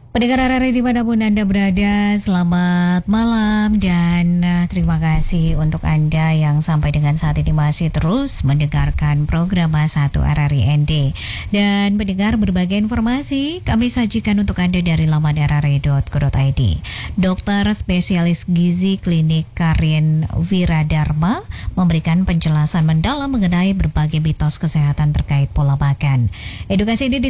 Pendengar RRI dimanapun Anda berada, selamat malam dan terima kasih untuk Anda yang sampai dengan saat ini masih terus mendengarkan program A1 RRI ND. Dan mendengar berbagai informasi kami sajikan untuk Anda dari laman rri.co.id. Dokter spesialis gizi klinik Karin Wiradharma memberikan penjelasan mendalam mengenai berbagai mitos kesehatan terkait pola makan. Edukasi ini